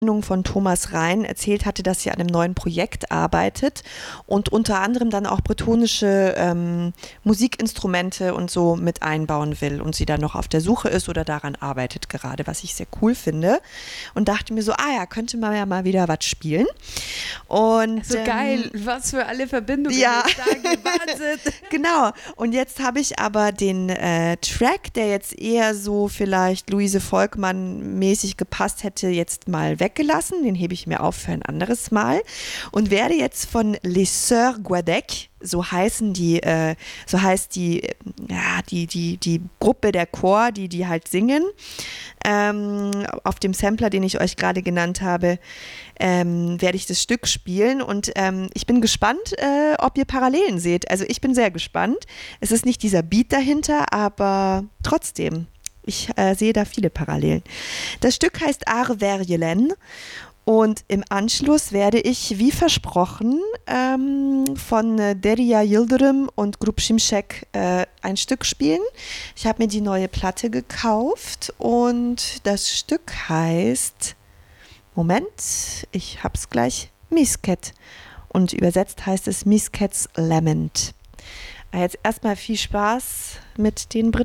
von Thomas Rhein erzählt hatte, dass sie an einem neuen Projekt arbeitet und unter anderem dann auch bretonische Musikinstrumente und so mit einbauen will und sie dann noch auf der Suche ist oder daran arbeitet gerade, was ich sehr cool finde. Und dachte mir so, ja, könnte man ja mal wieder was spielen. Und, so geil, was für alle Verbindungen. Ja, Wahnsinn. Genau. Und jetzt habe ich aber den Track, der jetzt eher so vielleicht Luise Volkmann mäßig gepasst hätte, jetzt mal weggelassen. Den hebe ich mir auf für ein anderes Mal und werde jetzt von Les Sœurs Guadec, so heißt die Gruppe, der Chor, die halt singen, auf dem Sampler, den ich euch gerade genannt habe, werde ich das Stück spielen und ich bin gespannt, ob ihr Parallelen seht. Also ich bin sehr gespannt. Es ist nicht dieser Beat dahinter, aber trotzdem, ich sehe da viele Parallelen. Das Stück heißt Ar Verjelen und im Anschluss werde ich, wie versprochen, von Derya Yildirim und Grup Şimşek ein Stück spielen. Ich habe mir die neue Platte gekauft und das Stück heißt, Moment, ich hab's gleich, Misket. Und übersetzt heißt es Miskets Lament. Jetzt erstmal viel Spaß mit den